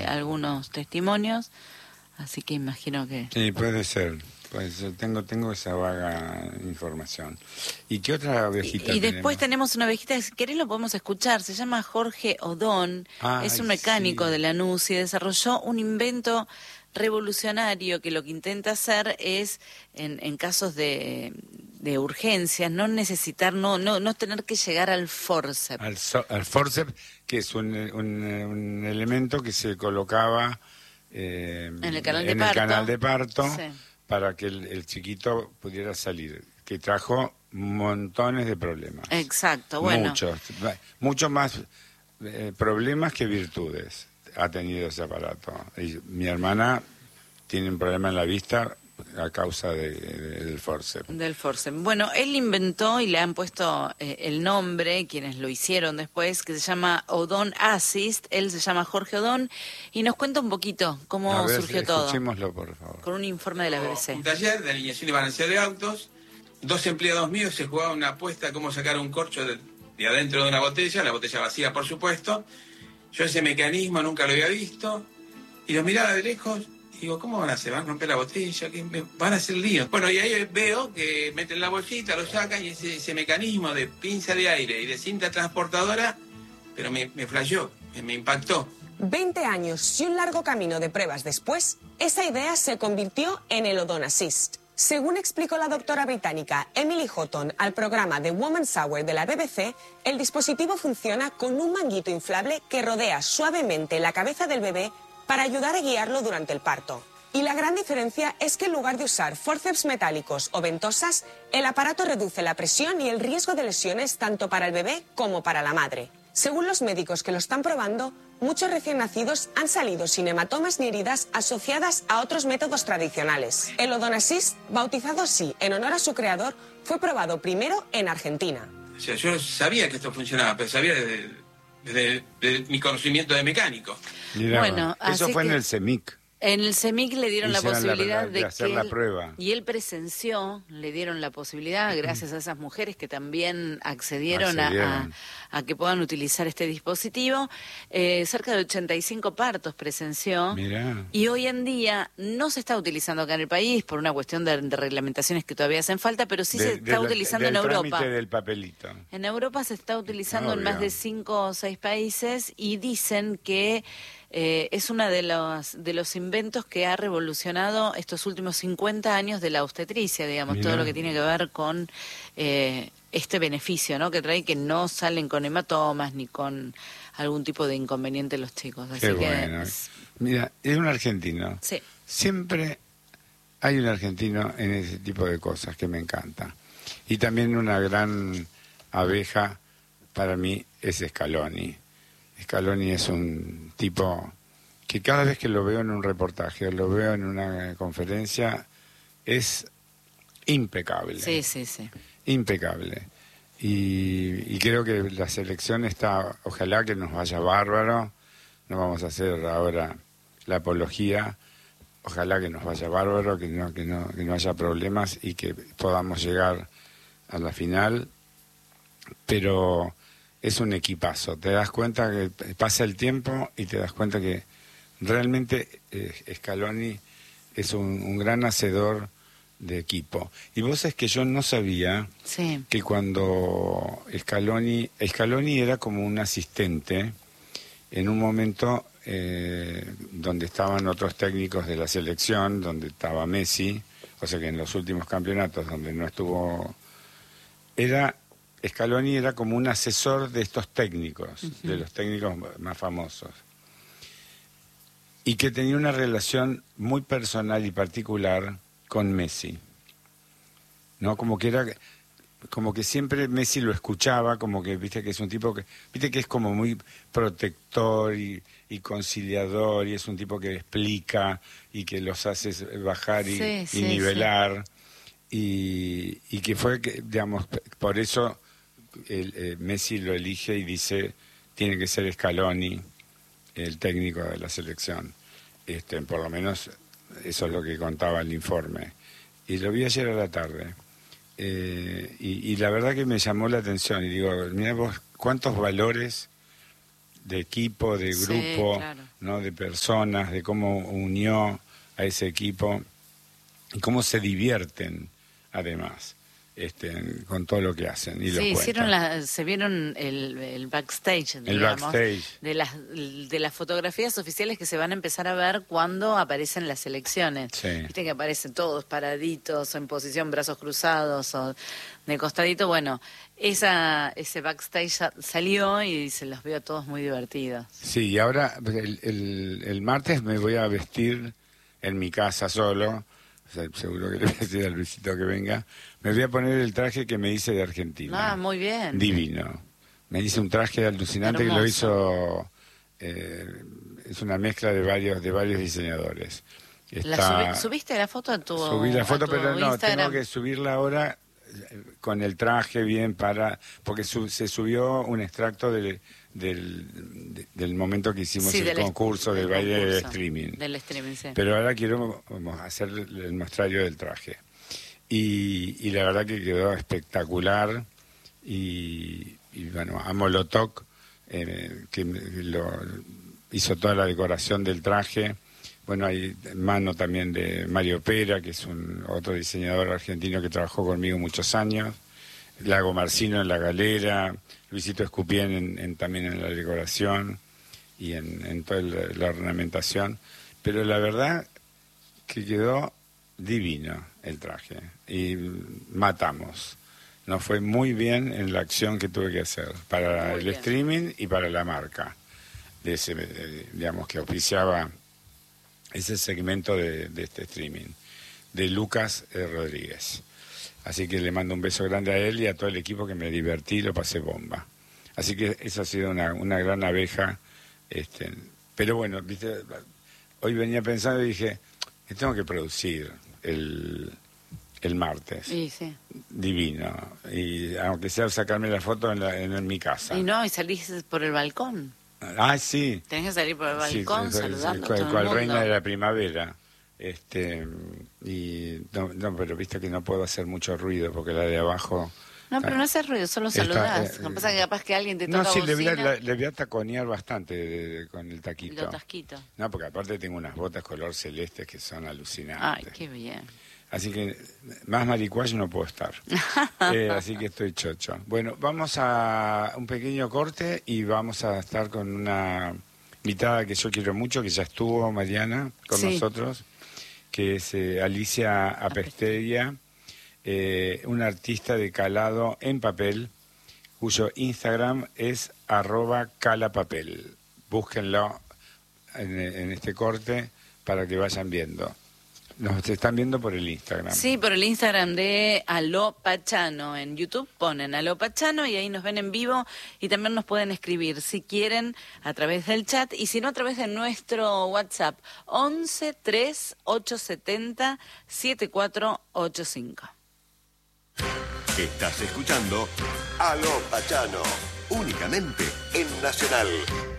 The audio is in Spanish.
algunos testimonios, así que imagino que... Sí, puede ser. Pues tengo esa vaga información. ¿Y qué otra ovejita Y después tenemos? tenemos una ovejita, si querés lo podemos escuchar, se llama Jorge Odón, es un mecánico de Lanús y desarrolló un invento revolucionario que lo que intenta hacer es, en casos de urgencias, no necesitar, no tener que llegar al forceps. Al forceps, que es un elemento que se colocaba en el canal de parto, sí, para que el chiquito pudiera salir, que trajo montones de problemas. Exacto, bueno. Muchos más problemas que virtudes ha tenido ese aparato. Y mi hermana tiene un problema en la vista a causa del forceps. Del forceps. Bueno, él inventó y le han puesto el nombre, quienes lo hicieron después, que se llama Odón Assist. Él se llama Jorge Odón y nos cuenta un poquito cómo surgió todo. Escuchémoslo, por favor. Con un informe de la BBC. Un taller de alineación y balanceo de autos. 2 empleados míos se jugaban una apuesta a cómo sacar un corcho de adentro de una botella, la botella vacía, por supuesto. Yo ese mecanismo nunca lo había visto y lo miraba de lejos. Digo, ¿cómo van a hacer? ¿Van a romper la botella? Van a hacer lío. Bueno, y ahí veo que meten la bolsita, lo sacan y ese mecanismo de pinza de aire y de cinta transportadora, pero me flasheó, me impactó. 20 años y un largo camino de pruebas después, esa idea se convirtió en el Odón Assist. Según explicó la doctora británica Emily Houghton al programa The Woman's Hour de la BBC, el dispositivo funciona con un manguito inflable que rodea suavemente la cabeza del bebé para ayudar a guiarlo durante el parto. Y la gran diferencia es que en lugar de usar forceps metálicos o ventosas, el aparato reduce la presión y el riesgo de lesiones tanto para el bebé como para la madre. Según los médicos que lo están probando, muchos recién nacidos han salido sin hematomas ni heridas asociadas a otros métodos tradicionales. El Odón Assist, bautizado así en honor a su creador, fue probado primero en Argentina. O sea, yo sabía que esto funcionaba, pero sabía desde mi conocimiento de mecánico. Mirá, bueno, eso fue en el CEMIC. En el CEMIC le dieron la posibilidad de hacer la prueba. Y él presenció, le dieron la posibilidad, gracias a esas mujeres que también accedieron. A que puedan utilizar este dispositivo. Cerca de 85 partos presenció. Mirá. Y hoy en día no se está utilizando acá en el país por una cuestión de reglamentaciones que todavía hacen falta, pero sí se está utilizando en Europa. Del papelito. En Europa se está utilizando en más de 5 o 6 países y dicen que es uno de los inventos que ha revolucionado estos últimos 50 años de la obstetricia, digamos. Mirá. Todo lo que tiene que ver con este beneficio, ¿no?, que trae, que no salen con hematomas ni con algún tipo de inconveniente los chicos. Así Qué que bueno. Mira, es un argentino. Sí. Siempre hay un argentino en ese tipo de cosas que me encanta. Y también una gran abeja para mí es Scaloni. Scaloni es un tipo que cada vez que lo veo en un reportaje, lo veo en una conferencia, es impecable. Sí, sí, sí. Impecable. Y creo que la selección está, ojalá que nos vaya bárbaro. No vamos a hacer ahora la apología. Ojalá que nos vaya bárbaro, que no haya problemas y que podamos llegar a la final. Pero es un equipazo. Te das cuenta que pasa el tiempo y te das cuenta que realmente Scaloni es un gran hacedor de equipo. Y vos es que yo no sabía que cuando Scaloni era como un asistente en un momento donde estaban otros técnicos de la selección, donde estaba Messi, o sea que en los últimos campeonatos donde no estuvo, Scaloni era como un asesor de estos técnicos, de los técnicos más famosos, y que tenía una relación muy personal y particular con Messi, ¿no? Como que siempre Messi lo escuchaba, como que viste que es un tipo que es como muy protector y conciliador, y es un tipo que explica y que los hace bajar y nivelar, y que fue, digamos, por eso Messi lo elige y dice tiene que ser Scaloni el técnico de la selección. Por lo menos eso es lo que contaba el informe. Y lo vi ayer a la tarde. Y la verdad que me llamó la atención. Y digo, mirá vos, cuántos valores de equipo, de grupo, sí, claro. ¿no? De personas, de cómo unió a ese equipo y cómo se divierten además con todo lo que hacen. Y sí, cuentan. se vieron el backstage, El digamos, backstage. de las fotografías oficiales que se van a empezar a ver cuando aparecen las elecciones. Sí. Viste que aparecen todos paraditos, o en posición brazos cruzados, o de costadito. Bueno, ese backstage salió y se los veo a todos muy divertidos. Sí, y ahora el martes me voy a vestir en mi casa solo. O sea, seguro que le voy a decir a Luisito que venga. Me voy a poner el traje que me hice de Argentina. Ah, muy bien. Divino. Me hice un traje alucinante. Hermoso. Que lo hizo... es una mezcla de varios diseñadores. ¿Subiste la foto a tu Subí la foto, pero no, Instagram? tengo que subirla ahora con el traje bien porque se subió un extracto del momento que hicimos el concurso de baile de streaming. Del streaming, sí. Pero ahora quiero hacer el muestrario del traje. Y la verdad que quedó espectacular. Y bueno, a Molotov, que hizo toda la decoración del traje. Bueno, hay mano también de Mario Pera, que es otro diseñador argentino que trabajó conmigo muchos años. Lago Marcino en la galera, Luisito Escupien también en la decoración y en toda la ornamentación. Pero la verdad que quedó divino el traje y matamos. Nos fue muy bien en la acción que tuve que hacer para el streaming y para la marca, digamos, que oficiaba ese segmento de este streaming, de Lucas Rodríguez. Así que le mando un beso grande a él y a todo el equipo, que me divertí, lo pasé bomba. Así que eso ha sido una gran abeja. Pero bueno, ¿viste? Hoy venía pensando y dije, tengo que producir el martes. Sí, sí. Divino. Y aunque sea sacarme la foto en mi casa. Y salís por el balcón. Ah, sí. Tenés que salir por el balcón, saludando a todo el cual mundo. reina de la primavera. Y no, pero viste que no puedo hacer mucho ruido porque la de abajo... No, pero no haces ruido, solo saludás. No pasa que capaz que alguien te toca sí, bocina. le voy a taconear bastante con el taquito. Lo tasquito. No, porque aparte tengo unas botas color celeste que son alucinantes. Ay, qué bien. Así que más maricuayo no puedo estar. Así que estoy chocho. Bueno, vamos a un pequeño corte y vamos a estar con una invitada que yo quiero mucho, que ya estuvo Mariana con nosotros, que es Alicia Apesteria, una artista de calado en papel, cuyo Instagram es @calapapel. Búsquenlo en este corte para que vayan viendo. Nos están viendo por el Instagram. Sí, por el Instagram de Aló Pachano. En YouTube ponen Aló Pachano y ahí nos ven en vivo y también nos pueden escribir si quieren a través del chat y si no a través de nuestro WhatsApp 11 3 870 7485. Estás escuchando Aló Pachano, únicamente en Nacional.